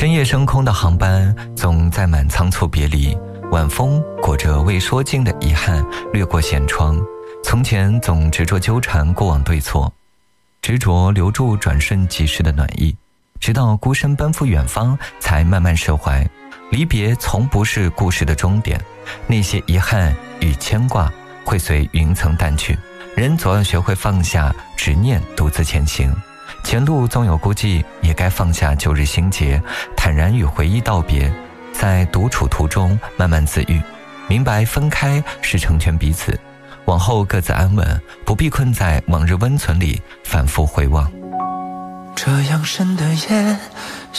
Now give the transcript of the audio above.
深夜升空的航班总载满仓促别离，晚风裹着未说尽的遗憾掠过舷窗。从前总执着纠缠过往对错，执着留住转瞬即逝的暖意，直到孤身奔赴远方才慢慢释怀。离别从不是故事的终点，那些遗憾与牵挂会随云层淡去，人总要学会放下执念，独自前行。前路纵有孤寂，也该放下旧日心结，坦然与回忆道别，在独处途中慢慢自愈，明白分开是成全彼此，往后各自安稳，不必困在往日温存里反复回望。 这样深的夜，